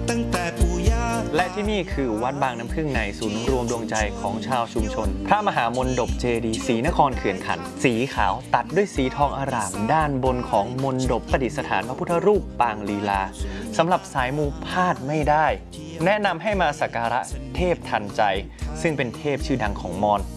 ตั้งแต่ปู่ย่าและที่นี่คือวัดบางน้ำพึ่งในศูนย์รวมดวงใจของชาวชุมชนพระมหามนดบเจดีย์ศรีนครเขื่อนขันธ์สีขาวตัดด้วยสีทองอร่ามด้านบนของมนดบประดิษฐานพระพุทธรูปปางลีลาสำหรับสายมูพลาดไม่ได้แนะนำให้มาสักการะเทพทันใจซึ่งเป็นเทพชื่อดังของมอญ